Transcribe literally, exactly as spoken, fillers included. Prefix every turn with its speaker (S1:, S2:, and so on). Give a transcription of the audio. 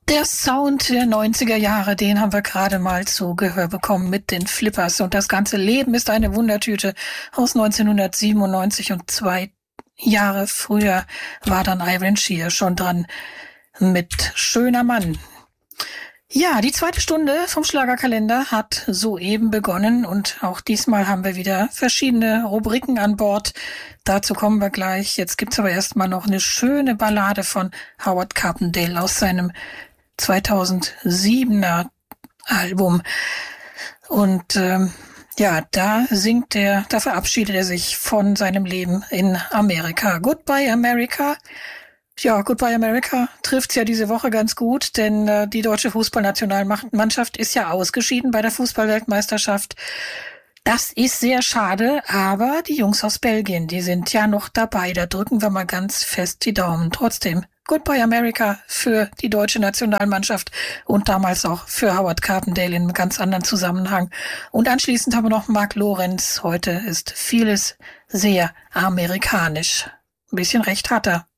S1: Der Sound der neunziger Jahre, den haben wir gerade mal zu Gehör bekommen mit den Flippers. Und das ganze Leben ist eine Wundertüte aus neunzehnhundertsiebenundneunzig, und zwei Jahre früher war dann Ivan Shear schon dran mit Schöner Mann. Ja, die zweite Stunde vom Schlagerkalender hat soeben begonnen, und auch diesmal haben wir wieder verschiedene Rubriken an Bord. Dazu kommen wir gleich. Jetzt gibt's aber erstmal noch eine schöne Ballade von Howard Carpendale aus seinem zweitausendsiebener Album. Und ähm, ja, da singt er, da verabschiedet er sich von seinem Leben in Amerika. Goodbye America. Ja, Goodbye America trifft's ja diese Woche ganz gut, denn äh, die deutsche Fußballnationalmannschaft ist ja ausgeschieden bei der Fußballweltmeisterschaft. Das ist sehr schade, aber die Jungs aus Belgien, die sind ja noch dabei. Da drücken wir mal ganz fest die Daumen. Trotzdem, Goodbye America für die deutsche Nationalmannschaft und damals auch für Howard Carpendale in einem ganz anderen Zusammenhang. Und anschließend haben wir noch Mark Lorenz. Heute ist vieles sehr amerikanisch. Ein bisschen recht hat er.